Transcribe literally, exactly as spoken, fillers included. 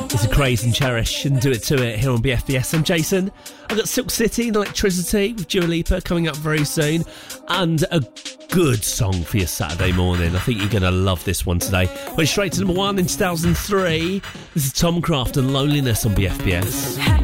It's a Craze and Cherish and Do It To It here on B F B S. I'm Jason. I've got Silk City and Electricity with Dua Lipa coming up very soon, and a good song for your Saturday morning. I think you're going to love this one today. Went straight to number one in two thousand three. This is Tom Craft and Loneliness on B F B S.